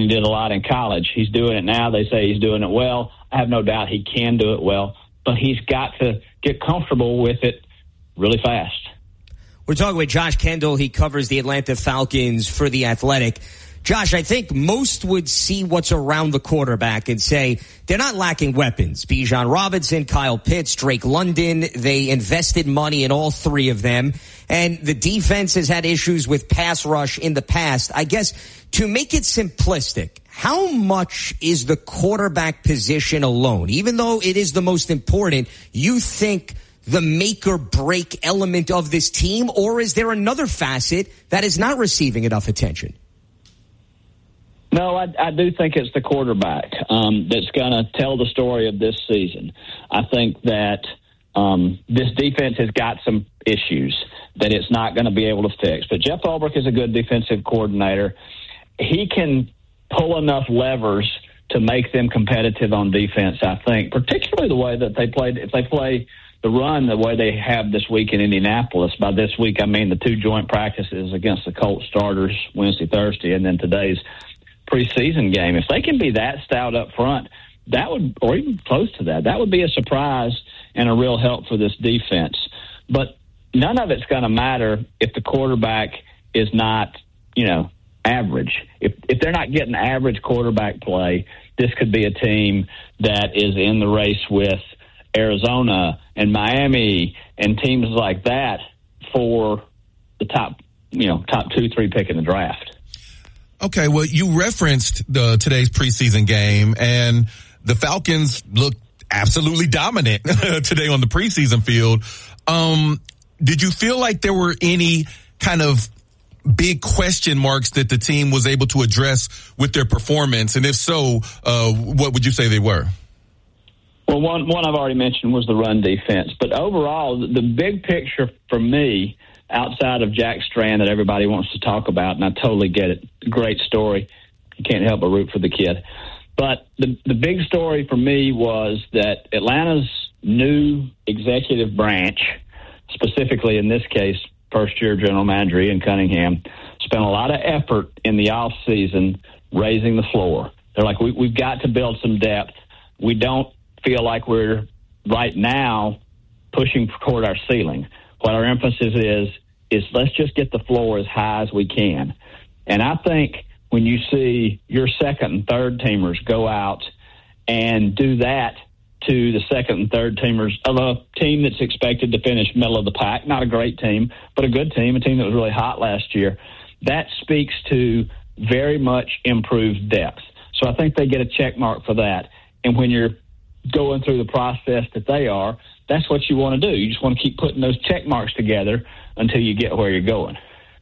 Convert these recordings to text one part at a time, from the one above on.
and he did a lot in college. He's doing it now. They say he's doing it well. I have no doubt he can do it well, but he's got to get comfortable with it really fast. We're talking with Josh Kendall. He covers the Atlanta Falcons for The Athletic. Josh, I think most would see what's around the quarterback and say they're not lacking weapons. Bijan Robinson, Kyle Pitts, Drake London, they invested money in all three of them. And the defense has had issues with pass rush in the past. I guess to make it simplistic, how much is the quarterback position alone, even though it is the most important, you think the make or break element of this team, or is there another facet that is not receiving enough attention? No, I do think it's the quarterback that's going to tell the story of this season. I think that this defense has got some issues that it's not going to be able to fix. But Jeff Ulbrich is a good defensive coordinator. He can pull enough levers to make them competitive on defense, I think, particularly the way that they played. If they play the run the way they have this week in Indianapolis, by this week I mean the two joint practices against the Colts starters Wednesday, Thursday, and then today's preseason game. If they can be that stout up front, that would, or even close to that, that would be a surprise and a real help for this defense. But none of it's going to matter if the quarterback is not, average. If they're not getting average quarterback play, this could be a team that is in the race with Arizona and Miami and teams like that for the top 2-3 pick in the draft. Okay, well, you referenced today's preseason game, and the Falcons looked absolutely dominant today on the preseason field. Did you feel like there were any kind of big question marks that the team was able to address with their performance? And if so, what would you say they were? Well, one I've already mentioned was the run defense. But overall, the big picture for me, outside of Jack Strand that everybody wants to talk about, and I totally get it, great story. You can't help but root for the kid. But the big story for me was that Atlanta's new executive branch, specifically in this case, first-year general manager Ian Cunningham, spent a lot of effort in the offseason raising the floor. They're like, we've got to build some depth. We don't feel like we're right now pushing toward our ceiling. What our emphasis is let's just get the floor as high as we can. And I think when you see your second and third teamers go out and do that to the second and third teamers of a team that's expected to finish middle of the pack, not a great team, but a good team, a team that was really hot last year, that speaks to very much improved depth. So I think they get a check mark for that. And when you're going through the process that they are, that's what you want to do. You just want to keep putting those check marks together until you get where you're going.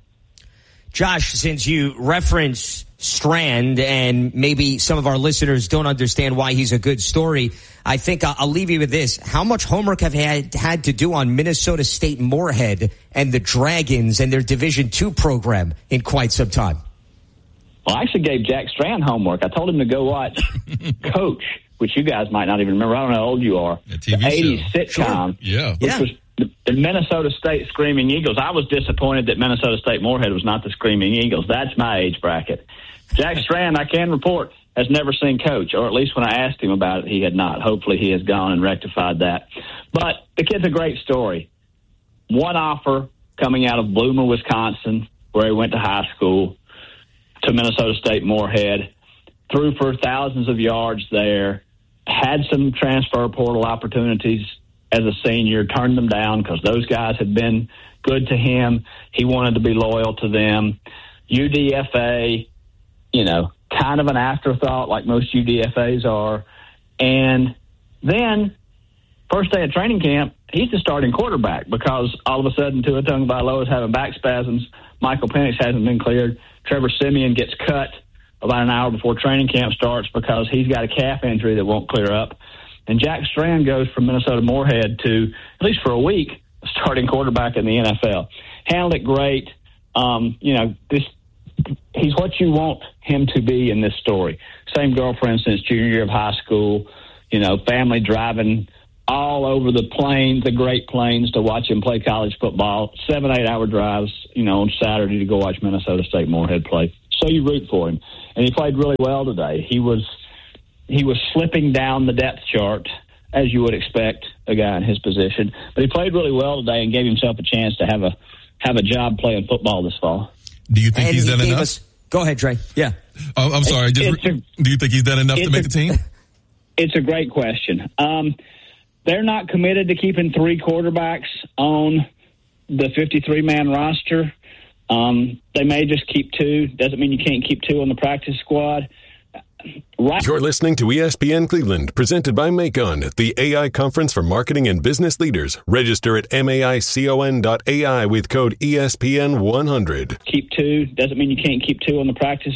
Josh, since you reference Strand and maybe some of our listeners don't understand why he's a good story, I think I'll leave you with this. How much homework have you had to do on Minnesota State Moorhead and the Dragons and their Division II program in quite some time? Well, I actually gave Jack Strand homework. I told him to go watch Coach, which you guys might not even remember. I don't know how old you are. The 80s sitcom. Sure. Which was the Minnesota State Screaming Eagles. I was disappointed that Minnesota State Moorhead was not the Screaming Eagles. That's my age bracket. Jack Strand, I can report, has never seen Coach, or at least when I asked him about it, he had not. Hopefully he has gone and rectified that. But the kid's a great story. One offer coming out of Bloomer, Wisconsin, where he went to high school, to Minnesota State Moorhead, threw for thousands of yards there, had some transfer portal opportunities as a senior, turned them down because those guys had been good to him. He wanted to be loyal to them. UDFA, kind of an afterthought like most UDFAs are. And then, first day of training camp, he's the starting quarterback because all of a sudden Tua Tagovailoa is having back spasms. Michael Penix hasn't been cleared. Trevor Siemian gets cut about an hour before training camp starts because he's got a calf injury that won't clear up. And Jack Strand goes from Minnesota Moorhead to, at least for a week, starting quarterback in the NFL. Handled it great. He's what you want him to be in this story. Same girlfriend since junior year of high school. Family driving all over the plains, the Great Plains, to watch him play college football. 7-8 hour drives, on Saturday to go watch Minnesota State Moorhead play. So you root for him. And he played really well today. He was slipping down the depth chart, as you would expect a guy in his position. But he played really well today and gave himself a chance to have a job playing football this fall. Do you think he's done enough? Go ahead, Trey. Yeah. I'm sorry. Do you think he's done enough to make the team? It's a great question. They're not committed to keeping 3 quarterbacks on the 53-man roster. They may just keep 2. Doesn't mean you can't keep 2 on the practice squad. Right. You're listening to ESPN Cleveland, presented by Macon, the AI conference for marketing and business leaders. Register at maicon.ai with code ESPN100. Keep 2. Doesn't mean you can't keep 2 on the practice